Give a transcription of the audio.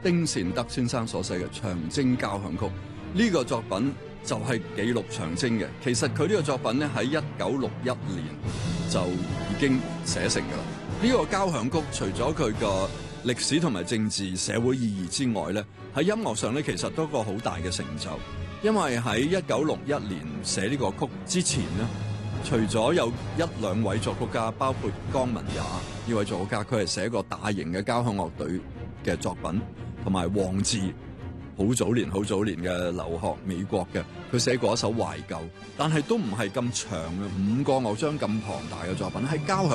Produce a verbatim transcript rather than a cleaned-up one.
丁善德先生所寫嘅《長征交響曲》。呢個作品就係記錄長征嘅。其實佢呢個作品咧喺一九六一年就已經寫成㗎啦。呢個交響曲除咗佢個歷史同埋政治社會意義之外咧，喺音樂上咧其實都有一個好大嘅成就。因為喺一九六一年寫呢個曲之前咧，除咗有一兩位作曲家，包括江文也呢位作曲家，佢係寫過大型嘅交響樂隊嘅作品，同埋黃自好早年好早年嘅留學美國嘅，佢寫過一首懷舊，但係都唔係咁長嘅，五個樂章咁龐大嘅作品，喺交響